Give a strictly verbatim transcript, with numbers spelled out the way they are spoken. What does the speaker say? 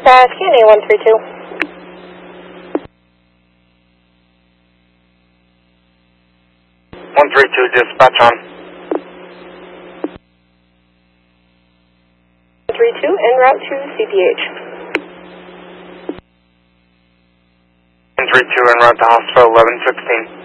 Uh, Q N A one three two. one three two, dispatch on. one three two, en route to C P H. one three two, en route to hospital eleven sixteen.